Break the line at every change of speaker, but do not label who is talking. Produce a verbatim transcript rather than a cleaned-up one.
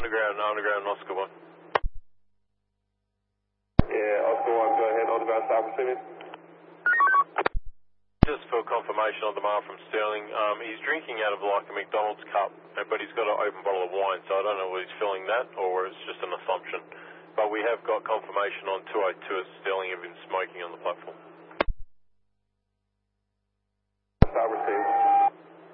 Underground, underground, Oscar one.
Yeah, Oscar one, go ahead, underground staff receiving.
Just for confirmation on demand from Sterling, um, he's drinking out of like a McDonald's cup, but he's got an open bottle of wine, so I don't know whether he's filling that or it's just an assumption. But we have got confirmation on two oh two as Sterling have been smoking on the platform.